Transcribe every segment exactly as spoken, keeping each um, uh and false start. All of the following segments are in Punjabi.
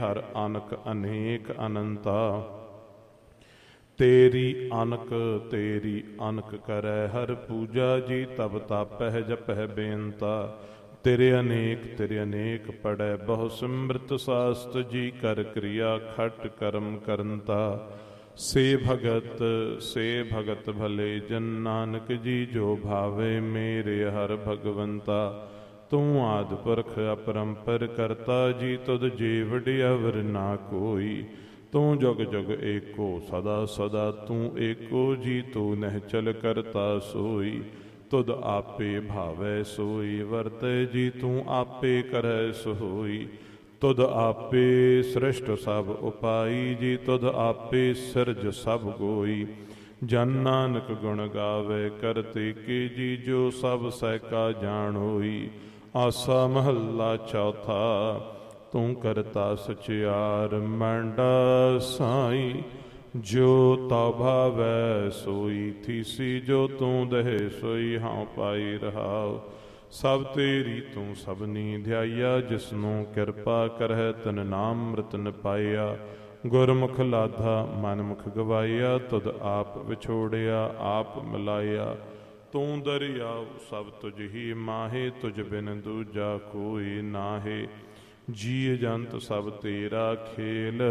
ਹਰ ਅਨਕ ਅਨੇਕ ਅਨੰਤਾ। ਤੇਰੀ ਅਨਕ ਤੇਰੀ ਅਨਕ ਕਰੈ ਹਰ ਪੂਜਾ ਜੀ, ਤਬ ਤਾਪਹਿ ਜਪਹਿ ਬੇਨਤਾ। ਤੇਰੇ ਅਨੇਕ ਤੇਰੇ ਅਨੇਕ ਪੜੈ ਬਹੁ ਸਿਮਰਤ ਸਾਸਤ ਜੀ, ਕਰ ਕਿਰਿਆ ਖਟ ਕਰਮ ਕਰੰਤਾ। ਸੇ ਭਗਤ ਸੇ ਭਗਤ ਭਲੇ ਜਨ ਨਾਨਕ ਜੀ, ਜੋ ਭਾਵੇ ਮੇਰੇ ਹਰ ਭਗਵੰਤਾ। ਤੂੰ ਆਦਿ ਪੁਰਖ ਅਪਰੰਪਰ ਕਰਤਾ ਜੀ, ਤੁਧ ਜੇ ਵਡਿਆਵਰ ਨਾ ਕੋਈ। ਤੂੰ ਜੁਗ ਜੁਗ ਏਕੋ ਸਦਾ ਸਦਾ ਤੂੰ ਏਕੋ ਜੀ, ਤੂੰ ਨਿਹਚਲ ਕਰਤਾ ਸੋਈ। ਤੁਧ ਆਪੇ ਭਾਵੈ ਸੋਈ ਵਰਤੈ ਜੀ, ਤੂੰ ਆਪੇ ਕਰੈ ਸੋਈ। ਤੁਧ ਆਪੇ ਸ੍ਰਿਸ਼ਟ ਸਭ ਉਪਾਈ ਜੀ, ਤੁਧ ਆਪੇ ਸਿਰਜ ਸਭ ਕੋਈ। ਜਨ ਨਾਨਕ ਗੁਣ ਗਾਵੇ ਕਰਤੇ ਕੇ ਜੀ, ਜੋ ਸਭ ਸਹਿਕਾ ਜਾਣ ਹੋਈ। ਆਸਾ ਮਹੱਲਾ ਚੌਥਾ। ਤੂੰ ਕਰਤਾ ਸਚਿਆਰ ਮੰਡਾ ਸਾਈ, ਜੋ ਤਾ ਭਾਵੈ ਸੋਈ ਥੀਸੀ। ਜੋ ਤੂੰ ਦਹੇ ਸੋਈ ਹਾਂ ਪਾਈ ਰਹਾਉ। ਸਭ ਤੇਰੀ ਤੂੰ ਸਭਨੀ ਧਿਆਈਆ, ਜਿਸਨੂੰ ਕਿਰਪਾ ਕਰਹਿ ਤਿਨ ਨਾਮ ਰਤਨ ਪਾਇਆ। ਗੁਰਮੁਖ ਲਾਧਾ ਮਨ ਮੁਖ ਗਵਾਇਆ, ਤੁਧ ਆਪ ਵਿਛੋੜਿਆ ਆਪ ਮਿਲਾਇਆ। ਤੂੰ ਦਰਿਆਉ ਸਭ ਤੁਝ ਹੀ ਮਾਹੇ, ਤੁਝ ਬਿਨ ਦੂਜਾ ਕੋਈ ਨਾਹੇ। ਜੀ ਜੰਤ ਸਭ ਤੇਰਾ ਖੇਲ,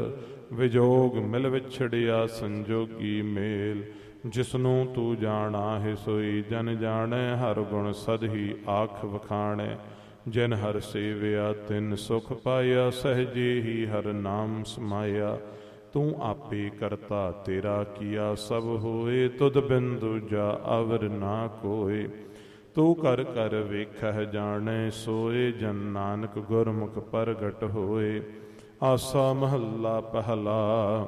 ਵਿਜੋਗ ਮਿਲ ਵਿਛੜਿਆ ਸੰਜੋਗੀ ਮੇਲ। ਜਿਸਨੂੰ ਤੂੰ ਜਾਣਾ ਹੈ ਸੋਈ ਜਨ ਜਾਣੈ, ਹਰ ਗੁਣ ਸਦਹੀ ਆਖ ਵਖਾਣੈ। ਜਿਨ ਹਰ ਸੇਵਿਆ ਤਿਨ ਸੁਖ ਪਾਇਆ, ਸਹਜੇ ਹੀ ਹਰ ਨਾਮ ਸਮਾਇਆ। ਤੂੰ ਆਪੇ ਕਰਤਾ ਤੇਰਾ ਕੀਆ ਸਭ ਹੋਏ, ਤੁਧ ਬਿਨ ਦੂਜਾ ਅਵਰ ਨਾ ਕੋਏ। ਤੂੰ ਕਰ ਕਰ ਵੇਖਹਿ ਜਾਣੈ ਸੋਏ, ਜਨ ਨਾਨਕ ਗੁਰਮੁਖ ਪ੍ਰਗਟ ਹੋਏ। ਆਸਾ ਮਹੱਲਾ ਪਹਿਲਾ।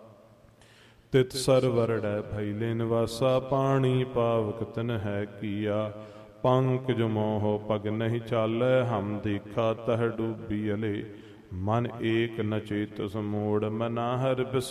ਤਿਤ ਸਰ ਵਰੜੈ ਭੈਲੇ ਨਿਵਾਸਾ, ਪਾਣੀ ਪਾਵਕ ਤਿਨ ਹੈ ਕੀਆ। ਪੰਕਜ ਮੋਹ ਪਗ ਨਹੀਂ ਚਾਲੈ, ਹਮ ਦੇਖਾ ਤਹ ਡੂਬੀ ਅਲੇ। ਮਨ ਏਕ ਨ ਚੇਤਸ ਮੋੜ, ਮਨਾ ਹਰ ਬਿਸ